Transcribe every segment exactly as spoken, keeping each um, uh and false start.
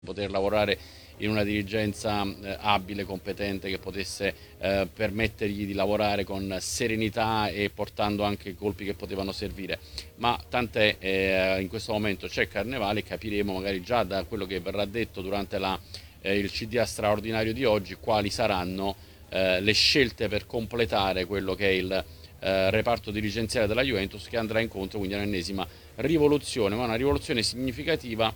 poter lavorare in una dirigenza eh, abile, competente, che potesse eh, permettergli di lavorare con serenità e portando anche colpi che potevano servire. Ma tant'è, eh, in questo momento c'è Carnevali, capiremo magari già da quello che verrà detto durante la, eh, il C D A straordinario di oggi quali saranno eh, le scelte per completare quello che è il eh, reparto dirigenziale della Juventus, che andrà incontro quindi all'ennesima rivoluzione, ma una rivoluzione significativa.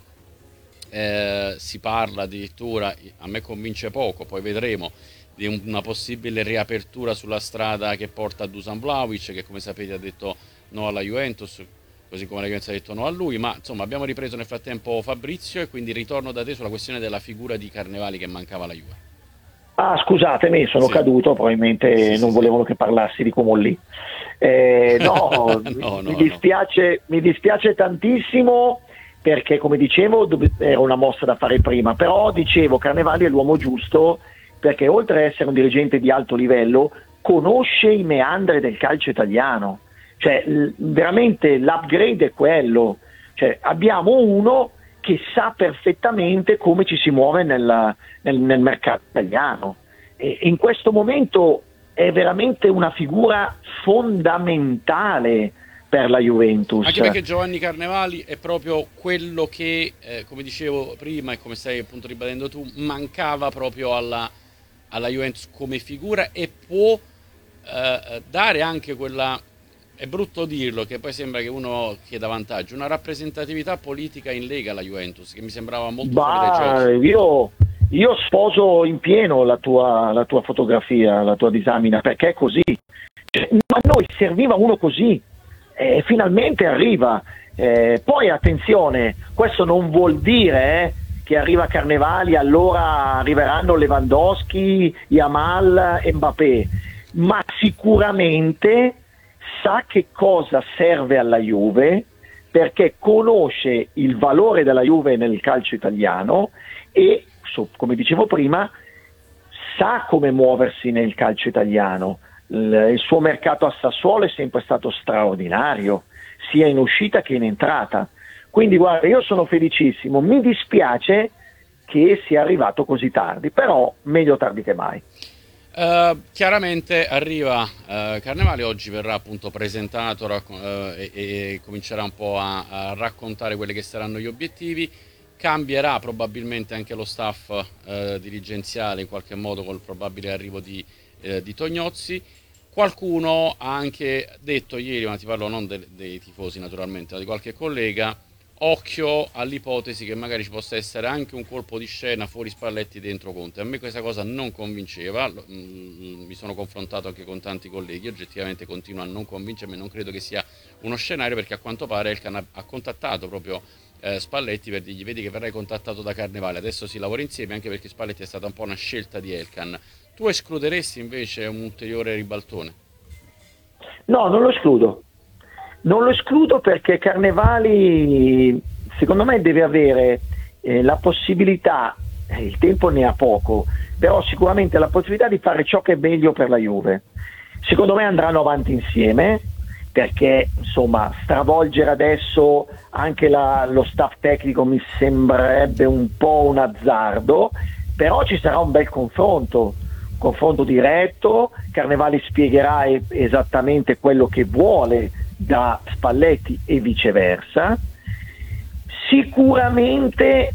Eh, si parla addirittura, a me convince poco, poi vedremo, di una possibile riapertura sulla strada che porta a Dusan Vlahovic, che come sapete ha detto no alla Juventus, così come la Juventus ha detto no a lui. Ma insomma abbiamo ripreso nel frattempo Fabrizio, e quindi ritorno da te sulla questione della figura di Carnevali che mancava alla Juve. Ah, scusatemi, sono Sì. caduto, probabilmente Sì, sì, non sì. volevano che parlassi di Comolli. Eh, no, no, mi no, dispiace, mi dispiace tantissimo, perché come dicevo era una mossa da fare prima, però dicevo Carnevali è l'uomo giusto, perché oltre ad essere un dirigente di alto livello conosce i meandri del calcio italiano, cioè veramente l'upgrade è quello, cioè abbiamo uno che sa perfettamente come ci si muove nel, nel, nel mercato italiano, e in questo momento è veramente una figura fondamentale per la Juventus. Anche perché Giovanni Carnevali è proprio quello che, eh, come dicevo prima e come stai appunto ribadendo tu, mancava proprio alla, alla Juventus come figura, e può eh, dare anche quella, è brutto dirlo, che poi sembra che uno chieda vantaggio, una rappresentatività politica in Lega alla Juventus, che mi sembrava molto fuori dai Bah, giochi. io, io sposo in pieno la tua, la tua fotografia, la tua disamina, perché è così. Cioè, a noi serviva uno così, e finalmente arriva. Eh, poi attenzione, questo non vuol dire eh, che arriva Carnevali, allora arriveranno Lewandowski, Yamal e Mbappé, ma sicuramente sa che cosa serve alla Juve, perché conosce il valore della Juve nel calcio italiano e, come dicevo prima, sa come muoversi nel calcio italiano. Il suo mercato a Sassuolo è sempre stato straordinario, sia in uscita che in entrata. Quindi guarda, io sono felicissimo, mi dispiace che sia arrivato così tardi, però meglio tardi che mai. Uh, chiaramente arriva uh, Carnevali, oggi verrà appunto presentato racco- uh, e, e comincerà un po' a, a raccontare quelli che saranno gli obiettivi. Cambierà probabilmente anche lo staff uh, dirigenziale in qualche modo col probabile arrivo di, uh, di Tognozzi. Qualcuno ha anche detto ieri, ma ti parlo non de- dei tifosi naturalmente, ma di qualche collega, occhio all'ipotesi che magari ci possa essere anche un colpo di scena fuori Spalletti dentro Conte. A me questa cosa non convinceva, mi sono confrontato anche con tanti colleghi, oggettivamente continua a non convincermi, non credo che sia uno scenario, perché a quanto pare Elkan ha contattato proprio eh, Spalletti per dirgli: vedi che verrai contattato da Carnevali, adesso si lavora insieme, anche perché Spalletti è stata un po' una scelta di Elkan. Tu escluderesti invece un ulteriore ribaltone? No, non lo escludo. Non lo escludo perché Carnevali, secondo me, deve avere eh, la possibilità, eh, il tempo ne ha poco, però sicuramente la possibilità di fare ciò che è meglio per la Juve. Secondo me andranno avanti insieme, perché insomma stravolgere adesso anche la, lo staff tecnico mi sembrerebbe un po' un azzardo, però ci sarà un bel confronto. confronto diretto, Carnevali spiegherà esattamente quello che vuole da Spalletti e viceversa. Sicuramente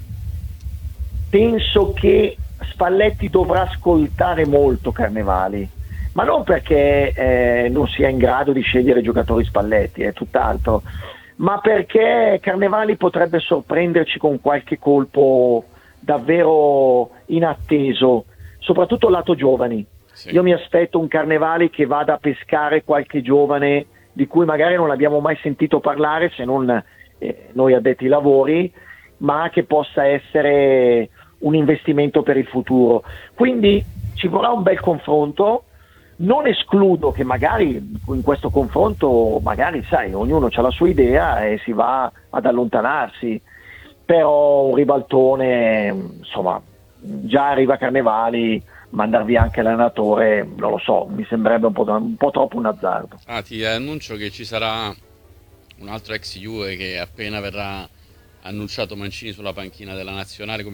penso che Spalletti dovrà ascoltare molto Carnevali, ma non perché eh, non sia in grado di scegliere giocatori Spalletti, è tutt'altro, ma perché Carnevali potrebbe sorprenderci con qualche colpo davvero inatteso, soprattutto lato giovani. Sì. Io mi aspetto un Carnevali che vada a pescare qualche giovane di cui magari non abbiamo mai sentito parlare, se non eh, noi addetti ai lavori, ma che possa essere un investimento per il futuro. Quindi ci vorrà un bel confronto. Non escludo che magari in questo confronto, magari sai, ognuno ha la sua idea e si va ad allontanarsi, però un ribaltone, insomma, già arriva Carnevali, mandar via anche l'allenatore, non lo so, mi sembrerebbe un po', un po' troppo un azzardo. Ah, ti annuncio che ci sarà un altro ex Juve che appena verrà annunciato Mancini sulla panchina della nazionale.